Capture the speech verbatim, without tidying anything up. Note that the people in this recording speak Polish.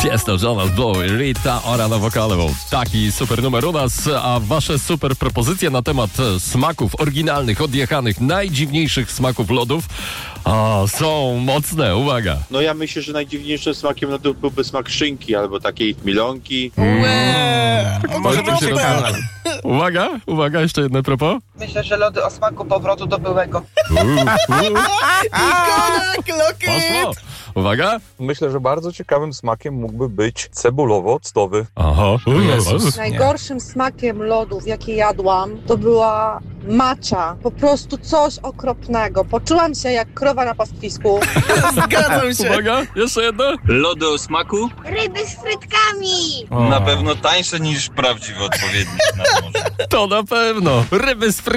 Tiesto, Jonas Blue, Rita Ora na wokalu. Taki super numer u nas, a wasze super propozycje na temat smaków oryginalnych, odjechanych, najdziwniejszych smaków lodów a, są mocne. Uwaga. No ja myślę, że najdziwniejszym smakiem lodów byłby smak szynki albo takiej milonki. Łe! Może to ciekawe. Uwaga, uwaga, jeszcze jedno propos. Myślę, że lody o smaku powrotu do byłego. Poszło. Uwaga. Myślę, że bardzo ciekawym smakiem mógłby być cebulowo-octowy. Aha. Jezus. Najgorszym smakiem lodów, jakie jadłam, to była matcha. Po prostu coś okropnego. Poczułam się jak krowa na pastwisku. Zgadzam się. Uwaga, jeszcze jedno. Lody o smaku? Ryby z frytkami! Na pewno tańsze niż prawdziwy odpowiednik na morzu. To na pewno. Ryby z frytkami.